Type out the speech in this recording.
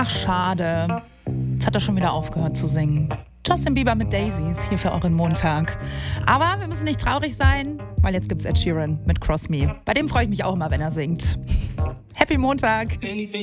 Ach, schade. Jetzt hat er schon wieder aufgehört zu singen. Justin Bieber mit Daisies, hier für euren Montag. Aber wir müssen nicht traurig sein, weil jetzt gibt's Ed Sheeran mit Cross Me. Bei dem freue ich mich auch immer, wenn er singt. Happy Montag!